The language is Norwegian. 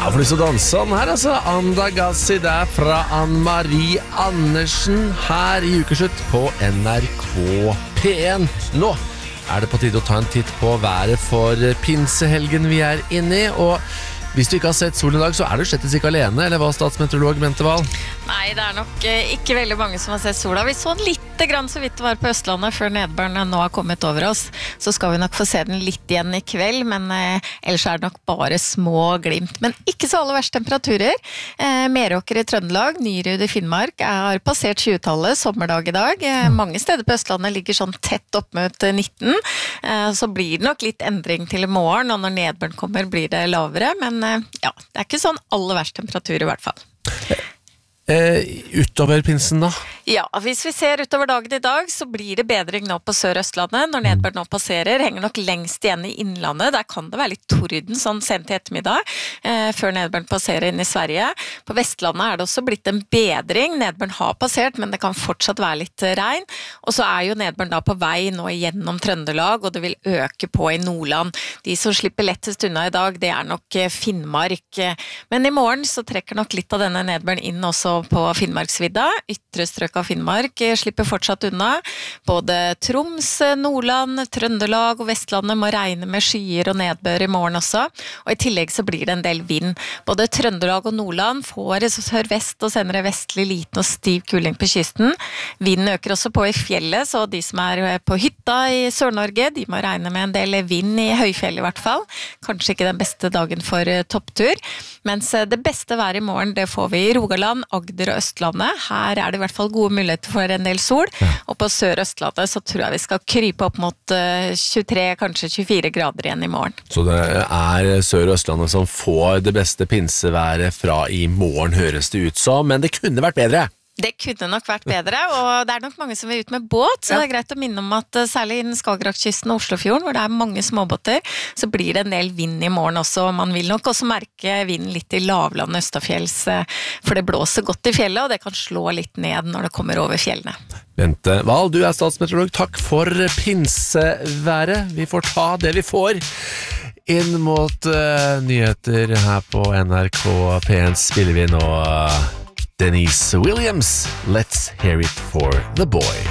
får lyst til å danse den her, altså. Andagassi der fra Ann-Marie Andersen her i Ukeslutt på NRK P1. Nå er det på tide å ta en titt på været for pinsehelgen vi er inne i, og hvis du ikke har sett solen i dag, så er du slett ikke alene, eller hva, statsmeteorolog Bente Wahl? Nei, det er nok ikke veldig mange som har sett sola. Vi så den litt grann så vidt det var på Østlandet før nedbøren nå har kommet over oss. Så skal vi nok få se den litt igjen i kveld, men ellers er det nok bare små glimt. Men ikke så aller verste temperaturer. Meråker i Trøndelag, Nyrud i Finnmark har passert 20-tallet, sommerdag i dag. Mange steder på Østlandet ligger sånn tett opp mot 19. Så blir det nok litt endring til i morgen, og når nedbøren kommer blir det lavere, men ja, det er ikke sånn aller verst temperatur i hvert fall. Utover pinsen da? Ja, hvis vi ser utover dagen i dag, så blir det bedring nå på Sør-Østlandet. Når nedbøren nå passerer, henger nok lengst igjen i innlandet. Der kan det være litt torden sånn sent i ettermiddag, før nedbøren passerer inn i Sverige. På Vestlandet er det også blitt en bedring. Nedbøren har passert, men det kan fortsatt være litt regn. Og så er jo nedbøren da på vei nå gjennom Trøndelag, og det vil øke på i Nordland. De som slipper lettest unna i dag, det er nok Finnmark. Men i morgen så trekker nok litt av denne nedbøren inn også på Finnmarksvidda. Ytre strøk av Finnmark slipper fortsatt unna. Både Troms, Nordland, Trøndelag og Vestlandet må regne med skyer og nedbør i morgen også. Og i tillegg så blir det en del vind. Både Trøndelag og Nordland får sørvest og senere vestlig liten og stiv kuling på kysten. Vinden øker også på i fjellet, så de som er på hytta i Sør-Norge, de må regne med en del vind i høyfjell i hvert fall. Kanskje ikke den beste dagen for topptur. Mens det beste været i morgen, det får vi i Rogaland, Agder og Østlandet. Her er det i hvert fall gode muligheter for en del sol, og på Sør-Østlandet så tror jeg vi skal krype opp mot 23, kanskje 24 grader igjen i morgen. Så det er Sør-Østlandet som får det beste pinseværet fra i morgen, høres det ut som, men det kunne vært bedre. Det kunne nok vært bedre, og det er nok mange som vil ut med båt, så det er greit å minne om at særlig innen Skagerrakkysten og Oslofjorden, hvor det er mange småbåter, så blir det en del vind i morgen også. Man vil nok også merke vinden litt i lavlandet østafjells, for det blåser godt i fjellet, og det kan slå litt ned når det kommer over fjellene. Bente Wahl, du er statsmeteorolog. Takk for pinseværet. Vi får ta det vi får. Inn mot nyheter her på NRK P1 spiller vi nå Denise Williams, Let's Hear It for the Boy.